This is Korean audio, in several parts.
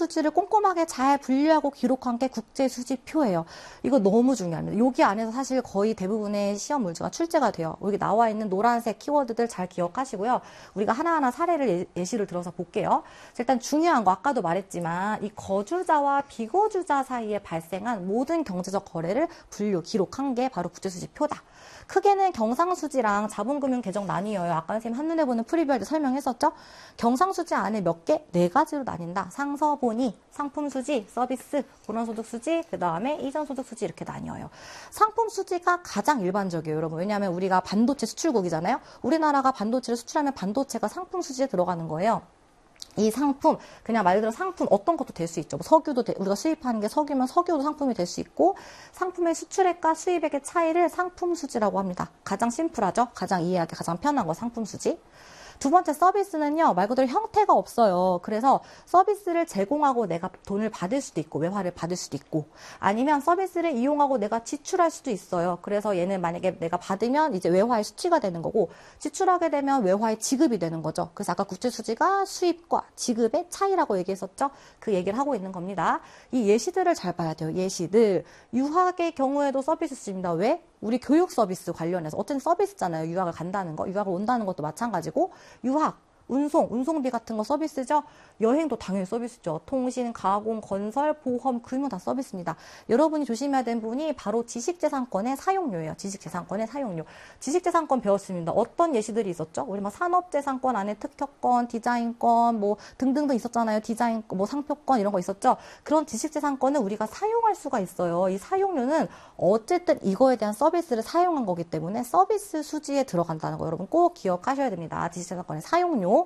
국제수지를 꼼꼼하게 잘 분류하고 기록한 게 국제수지표예요. 이거 너무 중요합니다. 여기 안에서 사실 거의 대부분의 시험 문제가 출제가 돼요. 여기 나와 있는 노란색 키워드들 잘 기억하시고요. 우리가 하나하나 사례를 예시를 들어서 볼게요. 일단 중요한 거 아까도 말했지만 이 거주자와 비거주자 사이에 발생한 모든 경제적 거래를 분류, 기록한 게 바로 국제수지표다. 크게는 경상수지랑 자본금융계정 나뉘어요. 아까 선생님 한눈에 보는 프리뷰 할 때 설명했었죠? 경상수지 안에 몇 개? 네 가지로 나뉜다. 상서본위, 상품수지, 서비스, 본원소득수지, 그 다음에 이전소득수지 이렇게 나뉘어요. 상품수지가 가장 일반적이에요, 여러분. 왜냐하면 우리가 반도체 수출국이잖아요. 우리나라가 반도체를 수출하면 반도체가 상품수지에 들어가는 거예요. 이 상품, 그냥 말 그대로 상품 어떤 것도 될 수 있죠. 뭐 석유도 우리가 수입하는 게 석유면 석유도 상품이 될 수 있고, 상품의 수출액과 수입액의 차이를 상품수지라고 합니다. 가장 심플하죠. 가장 이해하기 가장 편한 거 상품수지. 두 번째 서비스는요, 말 그대로 형태가 없어요. 그래서 서비스를 제공하고 내가 돈을 받을 수도 있고, 외화를 받을 수도 있고, 아니면 서비스를 이용하고 내가 지출할 수도 있어요. 그래서 얘는 만약에 내가 받으면 이제 외화의 수치가 되는 거고, 지출하게 되면 외화의 지급이 되는 거죠. 그래서 아까 국제수지가 수입과 지급의 차이라고 얘기했었죠. 그 얘기를 하고 있는 겁니다. 이 예시들을 잘 봐야 돼요. 예시들. 유학의 경우에도 서비스 수지입니다. 왜? 우리 교육 서비스 관련해서 어쨌든 서비스잖아요. 유학을 간다는 거, 유학을 온다는 것도 마찬가지고 유학, 운송비 같은 거 서비스죠. 여행도 당연히 서비스죠. 통신, 가공, 건설, 보험, 금융 다 서비스입니다. 여러분이 조심해야 되는 부분이 바로 지식재산권의 사용료예요. 지식재산권의 사용료. 지식재산권 배웠습니다. 어떤 예시들이 있었죠? 우리 막 산업재산권 안에 특허권, 디자인권, 뭐 등등등 있었잖아요. 디자인, 뭐 상표권 이런 거 있었죠. 그런 지식재산권은 우리가 사용할 수가 있어요. 이 사용료는 어쨌든 이거에 대한 서비스를 사용한 거기 때문에 서비스 수지에 들어간다는 거 여러분 꼭 기억하셔야 됩니다. 지식재산권의 사용료.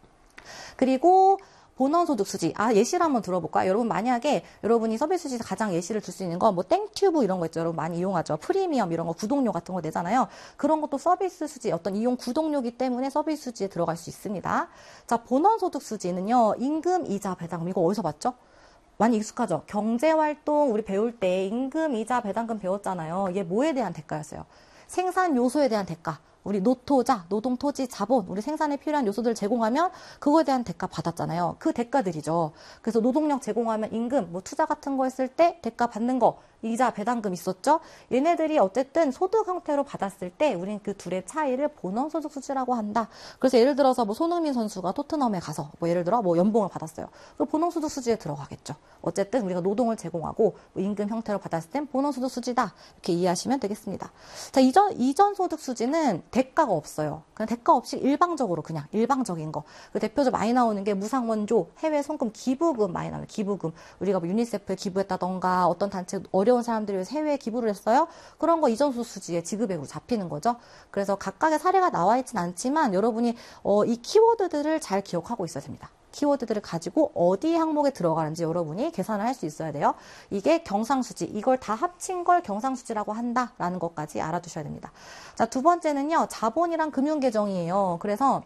그리고 본원소득수지. 예시를 한번 들어볼까요? 여러분 만약에 여러분이 서비스 수지에서 가장 예시를 줄 수 있는 거 뭐 땡튜브 이런 거 있죠. 여러분 많이 이용하죠. 프리미엄 이런 거 구독료 같은 거 내잖아요. 그런 것도 서비스 수지 어떤 이용 구독료기 때문에 서비스 수지에 들어갈 수 있습니다. 자, 본원소득수지는요. 임금, 이자, 배당금 이거 어디서 봤죠? 많이 익숙하죠? 경제활동 우리 배울 때 임금, 이자, 배당금 배웠잖아요. 이게 뭐에 대한 대가였어요? 생산 요소에 대한 대가. 우리 노토자, 노동, 토지, 자본, 우리 생산에 필요한 요소들을 제공하면 그거에 대한 대가 받았잖아요. 그 대가들이죠. 그래서 노동력 제공하면 임금, 뭐 투자 같은 거 했을 때 대가 받는 거, 이자, 배당금 있었죠. 얘네들이 어쨌든 소득 형태로 받았을 때 우린 그 둘의 차이를 본원소득 수지라고 한다. 그래서 예를 들어서 뭐 손흥민 선수가 토트넘에 가서 뭐 예를 들어 뭐 연봉을 받았어요. 그 본원소득 수지에 들어가겠죠. 어쨌든 우리가 노동을 제공하고 뭐 임금 형태로 받았을 땐 본원소득 수지다. 이렇게 이해하시면 되겠습니다. 자, 이전 소득 수지는 대가가 없어요. 그냥 대가 없이 일방적으로 그냥 일방적인 거. 그 대표적으로 많이 나오는 게 무상원조, 해외 송금, 기부금 많이 나와요. 기부금. 우리가 뭐 유니세프에 기부했다던가 어떤 단체 어려운 사람들을 위해서 해외에 기부를 했어요. 그런 거 이전 소득 수지의 지급액으로 잡히는 거죠. 그래서 각각의 사례가 나와 있진 않지만 여러분이 이 키워드들을 잘 기억하고 있어야 됩니다. 키워드들을 가지고 어디 항목에 들어가는지 여러분이 계산을 할 수 있어야 돼요. 이게 경상수지, 이걸 다 합친 걸 경상수지라고 한다라는 것까지 알아두셔야 됩니다. 자, 두 번째는요. 자본이랑 금융계정이에요. 그래서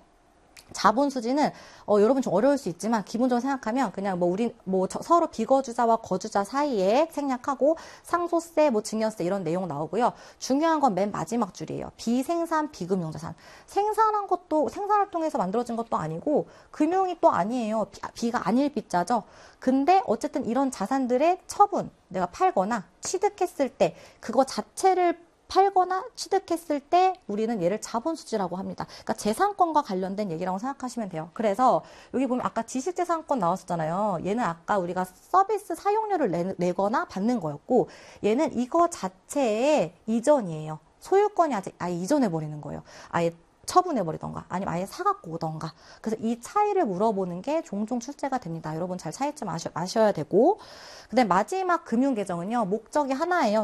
자본수지는 여러분 좀 어려울 수 있지만 기본적으로 생각하면 그냥 서로 비거주자와 거주자 사이에 생략하고 상속세, 뭐 증여세 이런 내용 나오고요. 중요한 건 맨 마지막 줄이에요. 비생산, 비금융자산. 생산한 것도 생산활동에서 만들어진 것도 아니고 금융이 또 아니에요. 비가 아닐 비자죠. 근데 어쨌든 이런 자산들의 처분, 내가 팔거나 취득했을 때 그거 자체를 팔거나 취득했을 때 우리는 얘를 자본수지라고 합니다. 그러니까 재산권과 관련된 얘기라고 생각하시면 돼요. 그래서 여기 보면 아까 지식재산권 나왔었잖아요. 얘는 아까 우리가 서비스 사용료를 내거나 받는 거였고 얘는 이거 자체의 이전이에요. 소유권이 아예 이전해버리는 거예요. 아예 처분해버리던가 아니면 아예 사갖고 오던가. 그래서 이 차이를 물어보는 게 종종 출제가 됩니다. 여러분 잘 차이점 아셔야 되고. 근데 마지막 금융계정은요. 목적이 하나예요.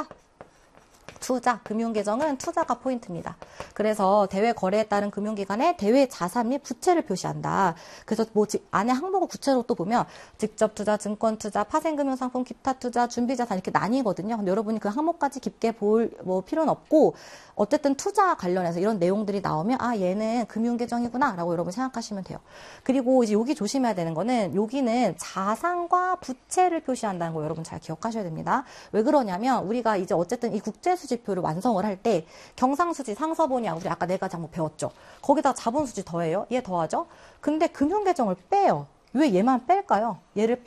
투자, 금융계정은 투자가 포인트입니다. 그래서 대외 거래에 따른 금융기관의 대외 자산 및 부채를 표시한다. 그래서 뭐 안에 항목을 구체로 또 보면 직접 투자, 증권 투자, 파생금융상품, 기타 투자, 준비자산 이렇게 나뉘거든요. 근데 여러분이 그 항목까지 깊게 볼 필요는 없고 어쨌든 투자 관련해서 이런 내용들이 나오면 얘는 금융계정이구나 라고 여러분 생각하시면 돼요. 그리고 이제 여기 조심해야 되는 거는 여기는 자산과 부채를 표시한다는 거 여러분 잘 기억하셔야 됩니다. 왜 그러냐면 우리가 이제 어쨌든 이 국제수지표를 완성을 할 때 경상수지, 상서본이야 우리 아까 네 가지 항목 배웠죠. 거기다 자본수지 더해요. 얘 더하죠. 근데 금융계정을 빼요. 왜 얘만 뺄까요? 얘를